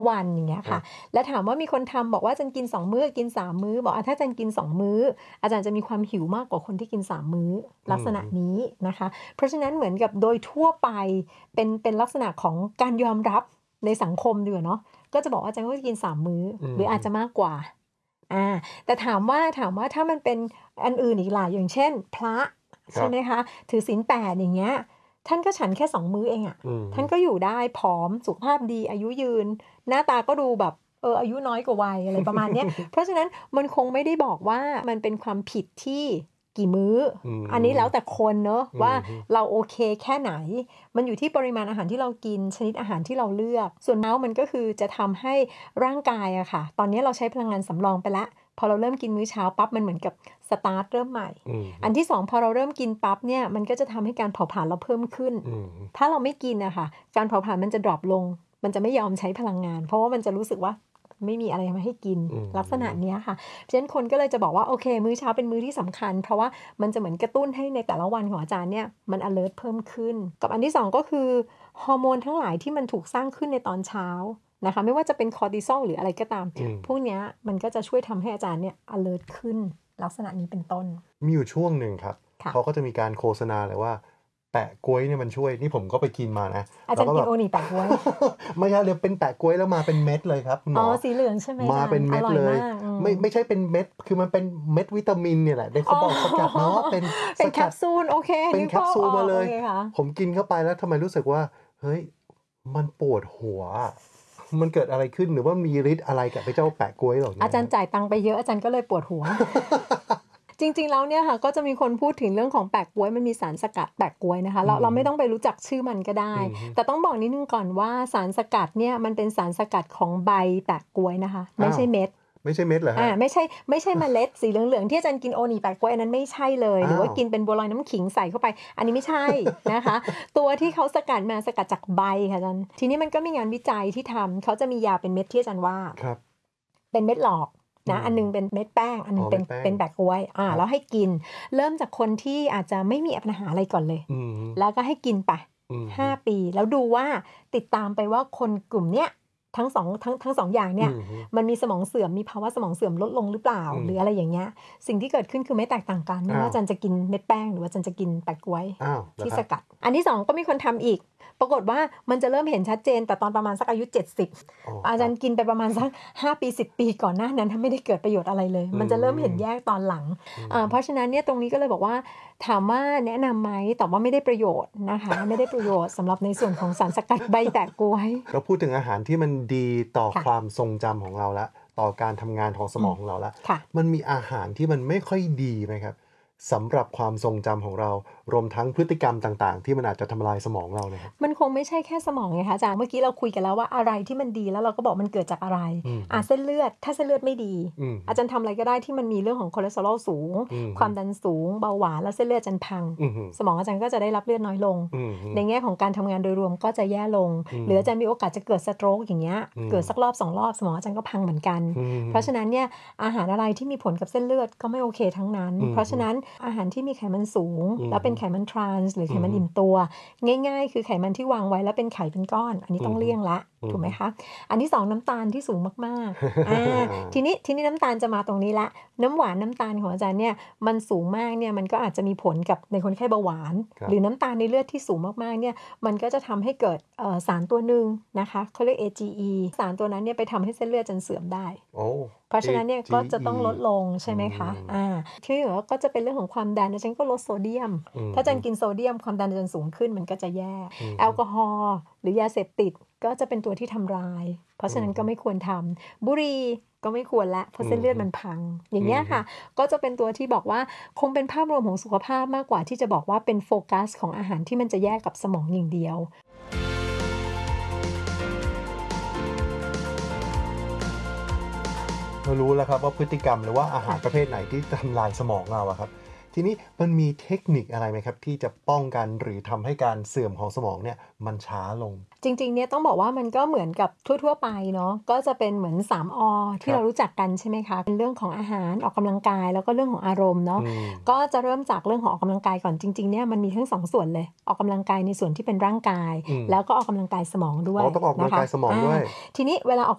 วันอย่างเงี้ยครัค่ะบแล้วถามว่ามีคนทำบอกว่าอาจารย์กิน2มื้อกิน3มื้อบอกถ้าอาจารย์กิน2มื้ออาจารย์จะมีความหิวมากกว่าคนที่กิน3มื้ออืลักษณะมนี้นะคะเพราะฉะนั้นเหมือนกับโดยทั่วไปเป็นลักษณะของการยอมรับในสังคมดีกว่าเนาะก็จะบอกว่าอาจารย์ก็จะกิน3มื้ออืหรืออาจจะมมากกว่าอาแต่ถามว่าถ้ามันเป็นอันอื่นอีกล่ะอย่างเช่นพระครับใช่ไหมคะถือศีล8อย่างเงี้ยท่านก็ฉันแค่2มื้อเองอะอืมท่านก็อยู่ได้ผอมสุขภาพดีอายุยืน หน้าตาก็ดูแบบอายุน้อยกว่าวัยอะไรประมาณเนี้ยเพราะฉะนั้นมันคงไม่ได้บอกว่ามันเป็นความผิดที่กี่มื้ออือันนี้แล้วมแต่คนเนาะอืว่ามเราโอเคแค่ไหนมันอยู่ที่ปริมาณอาหารที่เรากินชนิดอาหารที่เราเลือกส่วนเมาส์มันก็คือจะทำให้ร่างกายอะค่ะตอนนี้เราใช้พลังงานสำรองไปแล้วพอเราเริ่มกินมื้อเช้าปั๊บมันเหมือนกับสตาร์ตเริ่มใหม่อืมอันที่2พอเราเริ่มกินปั๊บเนี่ยมันก็จะทำให้การเผาผลาญเราเพิ่มขึ้นอืมถ้าเราไม่กินอะค่ะการเผาผลาญมันจะดรอปลง มันจะไม่ยอมใช้พลังงานเพราะว่ามันจะรู้สึกว่าไม่มีอะไรมาให้กินอืลักษณะมเนี้ยค่ะเพราะฉะนั้นคนก็เลยจะบอกว่าโอเคมื้อเช้าเป็นมื้อที่สำคัญเพราะว่ามันจะเหมือนกระตุ้นให้ในแต่ละวันของอาจารย์เนี่ยมัน alert เพิ่มขึ้นกับอันที่2ก็คือฮอร์โมนทั้งหลายที่มันถูกสร้างขึ้นในตอนเช้านะคะไม่ว่าจะเป็นคอร์ติซอลหรืออะไรก็ตามอืมพวกเนี้ยมันก็จะช่วยทำให้อาจารย์เนี่ย alert ขึ้นลักษณะนี้เป็นต้นมีอยู่ช่วงหนึ่งครับค่ะเขาก็จะมีการโฆษณาเลยว่าแปะก๊วยเนี่ยมันช่วยนี่ผมก็ไปกินมานะอาแล้วก็แบบจารย์กินโอนิแปะก๊วยไม่ใช่เลยเป็นแปะก๊วยแล้วมาเป็นเม็ดเลยครับคุณหอ๋อมอสีเหลืองใช่ไหมอามาจารย์อเป็นเม็ดเลยร่อยมากไม่ใช่เป็นเม็ดคือมันเป็นเม็ดวิตามินเนี่ยแหละเขาอ๋อบอกสกัดเนาะเป็นเป็นแคสกัดปซูลโอเคเป็นนึกภาพแคปซูลมาเลยออกโอเคค่ะผมกินเข้าไปแล้วทำไมรู้สึกว่าเฮ้ยมันปวดหัวอะมันเกิดอะไรขึ้นหรือว่ามีฤทธิ์อะไรกับไอ้เจ้าแปะก๊วยเหล่านี้อาจารย์จ่ายตังค์ไปเยอะอาจารย์ก็เลยปวดหัว จริงๆแล้วเนี่ยค่ะก็จะมีคนพูดถึงเรื่องของแปะก๊วยมันมีสารสกัดแปะก๊วยนะคะเราไม่ต้องไปรู้จักชื่อมันก็ได้อืมแต่ต้องบอกนิดนึงก่อนว่าสารสกัดเนี่ยมันเป็นสารสกัดของใบแปะก๊วยนะคะไม่อ้าวใช่เม็ดไม่ใช่เม็ดเหรอฮะไม่ใช่เมล็ดสีเหลืองๆที่อาจารย์กินโอนีแปะกล้วยอันนั้นไม่ใช่เลยหรืออ้าวว่ากินเป็นบัวลอยน้ำขิงใส่เข้าไปอันนี้ไม่ใช่นะคะตัวที่เขาสกัดมาสกัดจากใบค่ะอาจารย์ทีนี้มันก็มีงานวิจัยที่ทำเขาจะมียาเป็นเม็ดที่อาจารย์ว่าครับเป็นเม็ดหลอกนะอืมอันนึงเป็นเม็ดแป้งอันนึงเป็นอ๋อเม็ดแป้งเป็นแปะกล้วยครับแล้วให้กินเริ่มจากคนที่อาจจะไม่มีปัญหาอะไรก่อนเลยอืมแล้วก็ให้กินไปอืม 5 ปีแล้วดูว่าติดตามไปว่าคนกลุ่มเนี้ยทั้งสองอย่างอืเนี่ยมมันมีสมองเสื่อมมีภาวะสมองเสื่อมลดลงหรือเปล่าอืมหรืออะไรอย่างเงี้ยสิ่งที่เกิดขึ้นคือไม่แตกต่างกันไม่ว่าอ้าวอาจารย์จะกินเม็ดแป้งหรือว่าอาจารย์จะกินแปะก๊วยอ้าวเหรอครับที่สกัดอันที่2ก็มีคนทำอีกปรากฏว่ามันจะเริ่มเห็นชัดเจนแต่ตอนประมาณสักอายุ70 อ๋ออาครับจารย์กินไปประมาณสัก5 ปี10 ปีก่อนหน้านั้นถ้าไม่ได้เกิดประโยชน์อะไรเลยอืมันจะเริ่มเห็นแยมกตอนหลังอืเพราะฉะนั้นเนี่ยตรงนี้ก็เลยบอกว่าถามว่าแนะนำไหมตอบว่าไม่ได้ประโยชน์นะคะไม่ได้ประโยชน์สำหรับในส่วนของสารสกัดใบแปะก๊วยก็พูดถึงอาหารที่มันดีต่อคค่ะวามทรงจำของเราแล้วต่อการทำงานของสมองของเราแล้วค่ะมันมีอาหารที่มันไม่ค่อยดีไหมครับสำหรับความทรงจำของเรารวมทั้งพฤติกรรมต่างๆที่มันอาจจะทำลายสมองเราเนี่ยครับมันคงไม่ใช่แค่สมองไงคะอาจารย์เมื่อกี้เราคุยกันแล้วว่าอะไรที่มันดีแล้วเราก็บอกมันเกิดจากอะไรอืมเส้นเลือดถ้าเส้นเลือดไม่ดีอืมอาจารย์ทำอะไรก็ได้ที่มันมีเรื่องของคอเลสเตอรอลสูงอืมความดันสูงเบาหวานแล้วเส้นเลือดอาจารย์พังอืมสมองอาจารย์ก็จะได้รับเลือดน้อยลงอืมในแง่ของการทำงานโดยรวมก็จะแย่ลงอืมหรืออาจารย์มีโอกาสจะเกิดสโตรกอย่างเงี้ยอืมเกิดสักรอบ2 รอบสมองอาจารย์ก็พังเหมือนกันอืมเพราะฉะนั้นเนี่ยอาหารอะไรที่มีผลกับเส้นเลือดก็ไม่โอเคทั้งนั้นอืมเพราะฉะนั้นอาหารที่มีไขมันสูงอืมแล้วเป็นไขมันทรานส์หรือไขมันอืมอิ่มตัว ง่ายๆคือไขมันที่วางไว้แล้วเป็นไข่เป็นก้อนอันนี้อืมต้องเลี่ยงละอืมถูกไหมคะอันที่2น้ำตาลที่สูงมากๆทีนี้น้ำตาลจะมาตรงนี้ละน้ำหวานน้ำตาลของอาจารย์เนี่ยมันสูงมากเนี่ยมันก็อาจจะมีผลกับในคนไข้เบาหวานครับหรือน้ำตาลในเลือดที่สูงมากๆเนี่ยมันก็จะทำให้เกิดสารตัวหนึ่งนะคะเขาเรียก AGE สารตัวนั้นเนี่ยไปทำให้เส้นเลือดจนเสื่อมได้โอ้เพราะฉะนั้นเนี่ยก็จะต้องลด AGE ลงใช่ไหมคะอืมที่เหลือก็จะเป็นเรื่องของความดันอาจารย์ก็ลดโซเดียมอืมถ้าอาจารย์กินโซเดียมความดันอาจารย์สูงขึ้นมันก็จะแย่อืมแอลกอฮอล์หรือยาเสพติดก็จะเป็นตัวที่ทำร้ายเพราะฉะนั้นก็ไม่ควรทำบุหรี่ก็ไม่ควรละเพราะเส้นเลือดมันพังอย่างเงี้ยค่ะก็จะเป็นตัวที่บอกว่าคงเป็นภาพรวมของสุขภาพมากกว่าที่จะบอกว่าเป็นโฟกัสของอาหารที่มันจะแยกกับสมองอย่างเดียวเรารู้แล้วครับว่าพฤติกรรมหรือว่าอาหารประเภทไหนที่ทำลายสมองเราอะครับทีนี้มันมีเทคนิคอะไรไหมครับที่จะป้องกันหรือทำให้การเสื่อมของสมองเนี่ยมันช้าลงจริงๆเนี่ยต้องบอกว่ามันก็เหมือนกับทั่วๆไปเนาะก็จะเป็นเหมือน3อคที่รับเรารู้จักกันใช่ไหมคะเป็นเรื่องของอาหารออกกำลังกายแล้วก็เรื่องของอารมณ์เนาะอืมก็จะเริ่มจากเรื่องของออกกำลังกายก่อนจริงๆเนี่ยมันมีทั้ง2ส่วนเลยออกกำลังกายในส่วนที่เป็นร่างกายอืมแล้วก็ออกกำลังกายสมองด้วยต้องออกกำลันะคะงกายสมองด้วยทีนี้เวลาออก